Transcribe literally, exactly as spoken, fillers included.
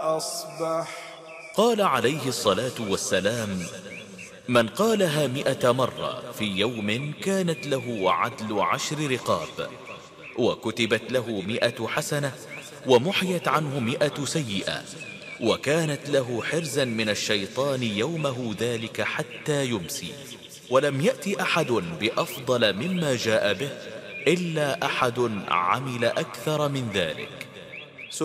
أصبح. قال عليه الصلاة والسلام: من قالها مئة مرة في يوم كانت له عدل عشر رقاب، وكتبت له مئة حسنة، ومحيت عنه مئة سيئة، وكانت له حرزا من الشيطان يومه ذلك حتى يمسي. ولم يأت أحد بأفضل مما جاء به إلا أحد عمل أكثر من ذلك.